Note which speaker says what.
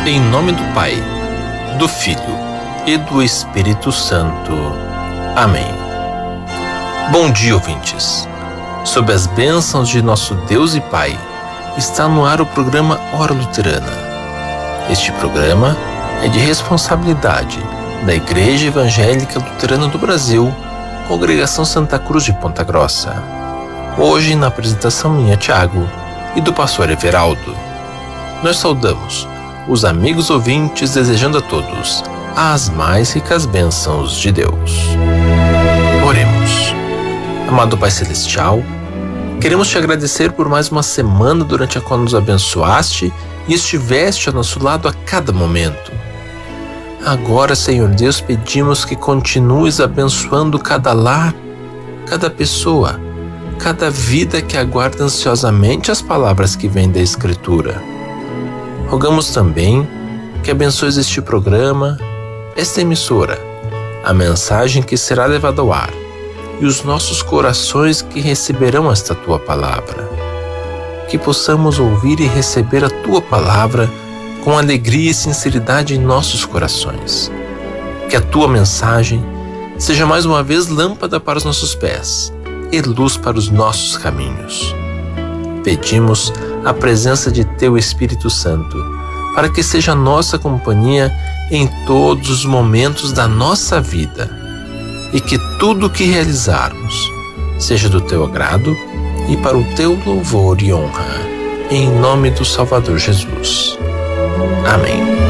Speaker 1: Em nome do Pai, do Filho e do Espírito Santo. Amém. Bom dia, ouvintes. Sob as bênçãos de nosso Deus e Pai, está no ar o programa Hora Luterana. Este programa é de responsabilidade da Igreja Evangélica Luterana do Brasil, Congregação Santa Cruz de Ponta Grossa. Hoje, na apresentação minha, Tiago, e do pastor Everaldo, nós saudamos os amigos ouvintes, desejando a todos as mais ricas bênçãos de Deus. Oremos. Amado Pai Celestial, queremos te agradecer por mais uma semana durante a qual nos abençoaste e estiveste ao nosso lado a cada momento. Agora, Senhor Deus, pedimos que continues abençoando cada lar, cada pessoa, cada vida que aguarda ansiosamente as palavras que vêm da Escritura. Rogamos também que abençoes este programa, esta emissora, a mensagem que será levada ao ar e os nossos corações que receberão esta Tua Palavra. Que possamos ouvir e receber a Tua Palavra com alegria e sinceridade em nossos corações. Que a Tua mensagem seja mais uma vez lâmpada para os nossos pés e luz para os nossos caminhos. Pedimos a presença de Teu Espírito Santo para que seja nossa companhia em todos os momentos da nossa vida e que tudo o que realizarmos seja do Teu agrado e para o Teu louvor e honra. Em nome do Salvador Jesus. Amém.